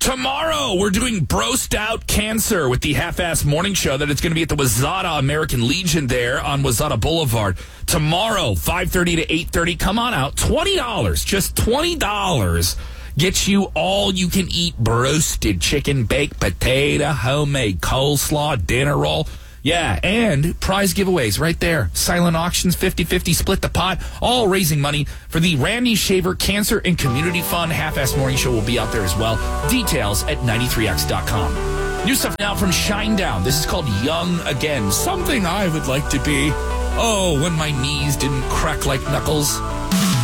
Tomorrow, we're doing Brost Out Cancer with the Half-Ass Morning Show. That it's going to be at the Wayzata American Legion there on Wayzata Boulevard. Tomorrow, 5:30 to 8:30. Come on out. $20. Just $20. Gets you all you can eat broasted chicken, baked potato, homemade coleslaw, dinner roll. Yeah, and prize giveaways right there. Silent auctions, 50-50, split the pot, all raising money for the Randy Shaver Cancer and Community Fund. Half-Ass Morning Show will be out there as well. Details at 93x.com. New stuff now from Shinedown. This is called Young Again. Something I would like to be. Oh, when my knees didn't crack like knuckles.